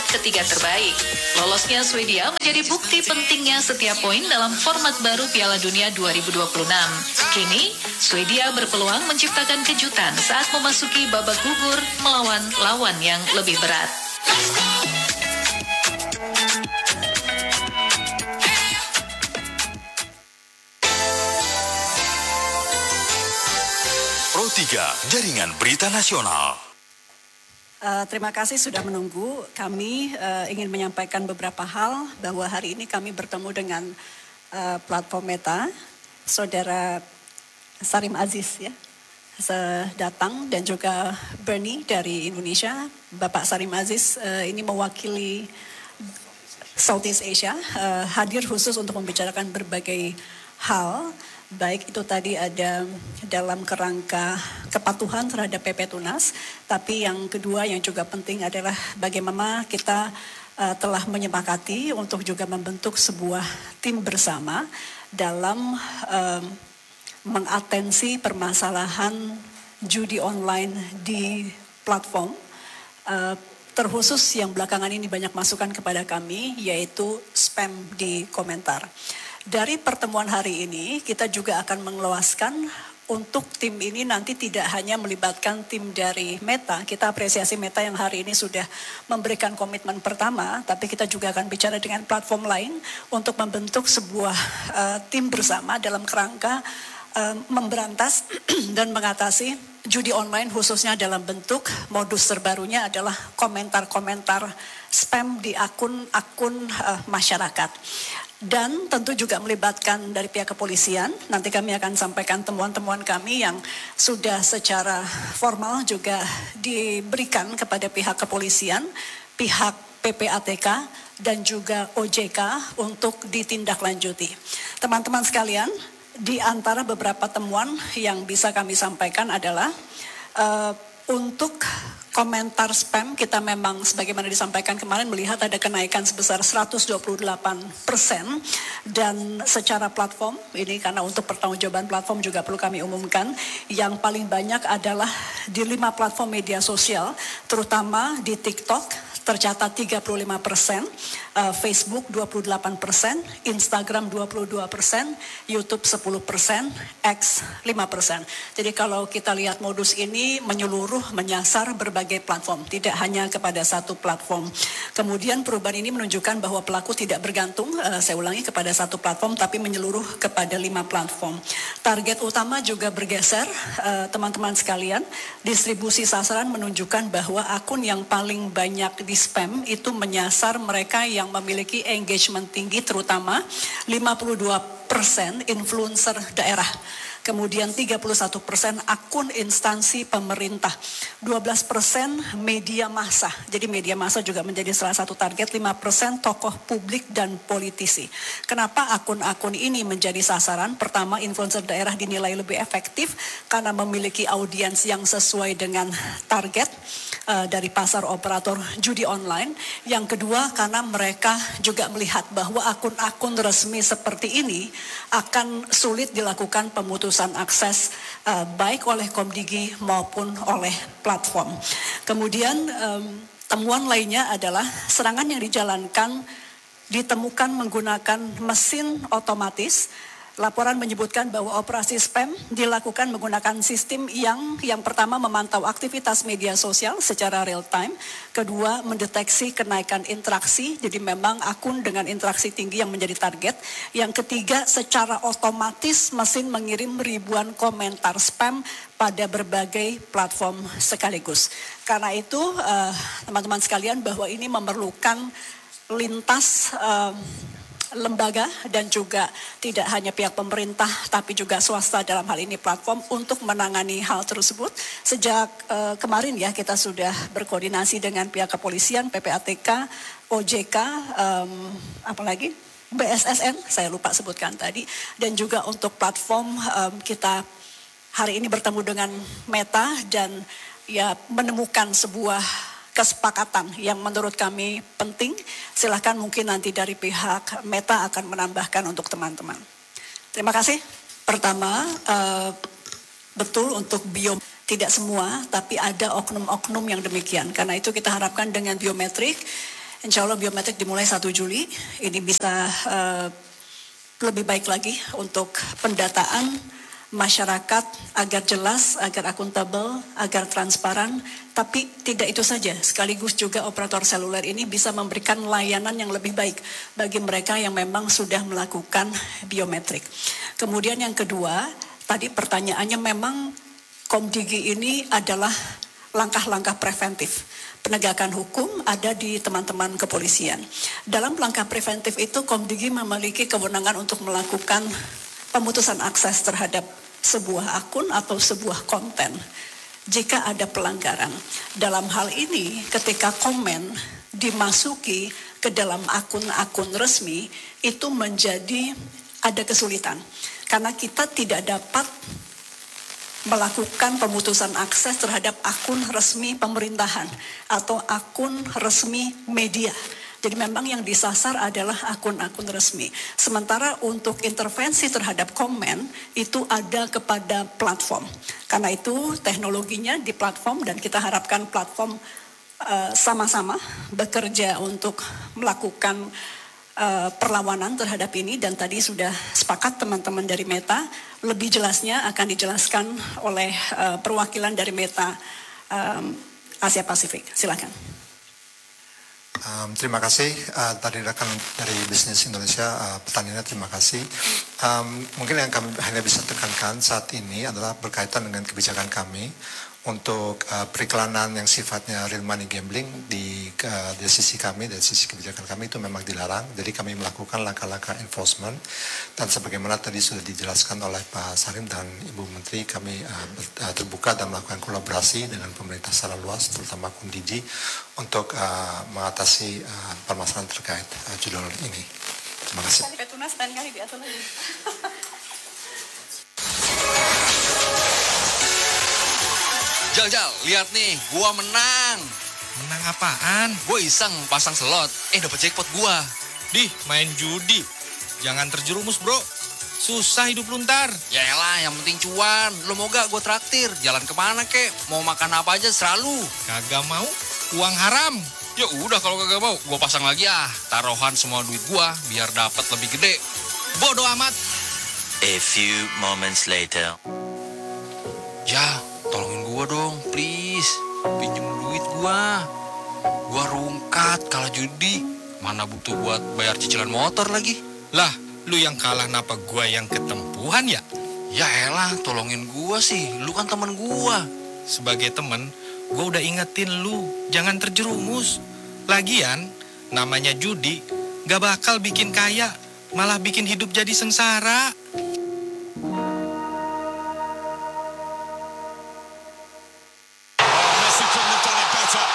peringkat ketiga terbaik. Lolosnya Swedia menjadi bukti pentingnya setiap poin dalam format baru Piala Dunia 2026. Kini, Swedia berpeluang menciptakan kejutan saat memasuki babak gugur melawan lawan yang lebih berat. Pro 3, Jaringan Berita Nasional. Terima kasih sudah menunggu. Kami ingin menyampaikan beberapa hal bahwa hari ini kami bertemu dengan platform Meta, Saudara Sarim Aziz ya, datang dan juga Bernie dari Indonesia. Bapak Sarim Aziz ini mewakili Southeast Asia, hadir khusus untuk membicarakan berbagai hal. Baik itu tadi ada dalam kerangka kepatuhan terhadap PP Tunas, tapi yang kedua yang juga penting adalah bagaimana kita telah menyepakati untuk juga membentuk sebuah tim bersama dalam mengatensi permasalahan judi online di platform, terkhusus yang belakangan ini banyak masukan kepada kami, yaitu spam di komentar. Dari pertemuan hari ini, kita juga akan mengeluaskan untuk tim ini nanti tidak hanya melibatkan tim dari Meta. Kita apresiasi Meta yang hari ini sudah memberikan komitmen pertama, tapi kita juga akan bicara dengan platform lain untuk membentuk sebuah tim bersama dalam kerangka memberantas dan mengatasi judi online, khususnya dalam bentuk modus terbarunya adalah komentar-komentar spam di akun-akun masyarakat. Dan tentu juga melibatkan dari pihak kepolisian. Nanti kami akan sampaikan temuan-temuan kami yang sudah secara formal juga diberikan kepada pihak kepolisian, pihak PPATK, dan juga OJK untuk ditindaklanjuti. Teman-teman sekalian, di antara beberapa temuan yang bisa kami sampaikan adalah untuk komentar spam kita memang sebagaimana disampaikan kemarin melihat ada kenaikan sebesar 128% dan secara platform ini karena untuk pertanggungjawaban platform juga perlu kami umumkan yang paling banyak adalah di 5 platform media sosial terutama di TikTok tercatat 35%, Facebook 28%, Instagram 22%, YouTube 10%, X 5%. Jadi kalau kita lihat modus ini menyeluruh menyasar berbagai platform, tidak hanya kepada satu platform. Kemudian perubahan ini menunjukkan bahwa pelaku tidak bergantung, saya ulangi, kepada satu platform, tapi menyeluruh kepada 5 platform. Target utama juga bergeser, teman-teman sekalian. Distribusi sasaran menunjukkan bahwa akun yang paling banyak di spam itu menyasar mereka yang memiliki engagement tinggi, terutama 52% influencer daerah. Kemudian 31% akun instansi pemerintah, 12% media massa. Jadi media massa juga menjadi salah satu target, 5% tokoh publik dan politisi. Kenapa akun-akun ini menjadi sasaran? Pertama, influencer daerah dinilai lebih efektif karena memiliki audiens yang sesuai dengan target dari pasar operator judi online. Yang kedua, karena mereka juga melihat bahwa akun-akun resmi seperti ini akan sulit dilakukan pemutusan akses baik oleh Komdigi maupun oleh platform. Kemudian temuan lainnya adalah serangan yang dijalankan ditemukan menggunakan mesin otomatis. Laporan menyebutkan bahwa operasi spam dilakukan menggunakan sistem yang pertama memantau aktivitas media sosial secara real time, kedua mendeteksi kenaikan interaksi, jadi memang akun dengan interaksi tinggi yang menjadi target, yang ketiga secara otomatis mesin mengirim ribuan komentar spam pada berbagai platform sekaligus. Karena itu teman-teman sekalian bahwa ini memerlukan lintas lembaga dan juga tidak hanya pihak pemerintah tapi juga swasta dalam hal ini platform untuk menangani hal tersebut. Sejak kemarin ya kita sudah berkoordinasi dengan pihak kepolisian, PPATK, OJK, apalagi BSSN, saya lupa sebutkan tadi, dan juga untuk platform kita hari ini bertemu dengan Meta dan ya menemukan sebuah kesepakatan yang menurut kami penting. Silahkan mungkin nanti dari pihak Meta akan menambahkan untuk teman-teman. Terima kasih. Pertama, betul untuk tidak semua, tapi ada oknum-oknum yang demikian. Karena itu kita harapkan dengan biometrik Insya Allah biometrik dimulai 1 Juli, ini bisa lebih baik lagi untuk pendataan masyarakat agar jelas, agar akuntabel, agar transparan. Tapi tidak itu saja, sekaligus juga operator seluler ini bisa memberikan layanan yang lebih baik bagi mereka yang memang sudah melakukan biometrik. Kemudian yang kedua, tadi pertanyaannya memang Komdigi ini adalah langkah-langkah preventif. Penegakan hukum ada di teman-teman kepolisian. Dalam langkah preventif itu Komdigi memiliki kewenangan untuk melakukan pemutusan akses terhadap sebuah akun atau sebuah konten jika ada pelanggaran. Dalam hal ini ketika komen dimasuki ke dalam akun-akun resmi itu menjadi ada kesulitan karena kita tidak dapat melakukan pemutusan akses terhadap akun resmi pemerintahan atau akun resmi media. Jadi memang yang disasar adalah akun-akun resmi. Sementara untuk intervensi terhadap komen itu ada kepada platform. Karena itu teknologinya di platform dan kita harapkan platform sama-sama bekerja untuk melakukan perlawanan terhadap ini, dan tadi sudah sepakat teman-teman dari Meta, lebih jelasnya akan dijelaskan oleh perwakilan dari Meta Asia Pasifik. Silakan. Terima kasih tadi rekan dari Bisnis Indonesia, pertanyaannya terima kasih. Mungkin yang kami hanya bisa tekankan saat ini adalah berkaitan dengan kebijakan kami untuk periklanan yang sifatnya real money gambling dari sisi kami, dari sisi kebijakan kami itu memang dilarang. Jadi kami melakukan langkah-langkah enforcement dan sebagaimana tadi sudah dijelaskan oleh Pak Sarim dan Ibu Menteri, kami terbuka dan melakukan kolaborasi dengan pemerintah secara luas, terutama Komdigi untuk mengatasi permasalahan terkait judul ini. Terima kasih. Petunas lain kali diatur lagi. Jal, lihat nih, gua menang. Menang apaan? Gua iseng pasang slot, dapet jackpot gua. Dih, main judi. Jangan terjerumus, bro. Susah hidup lu ntar. Yaelah, yang penting cuan. Lu mau gak gua traktir? Jalan kemana kek? Mau makan apa aja selalu. Kagak mau? Uang haram. Ya udah kalau kagak mau, gua pasang lagi taruhan semua duit gua biar dapat lebih gede. Bodoh amat. A few moments later. Ya, tolongin gua dong, please. Pinjem duit gua. Gua rungkat kalah judi. Mana butuh buat bayar cicilan motor lagi. Lah, lu yang kalah napa gua yang ketempuhan ya? Ya elah, tolongin gua sih. Lu kan teman gua. Sebagai temen, gua udah ingetin lu, jangan terjerumus. Lagian, namanya judi gak bakal bikin kaya, malah bikin hidup jadi sengsara.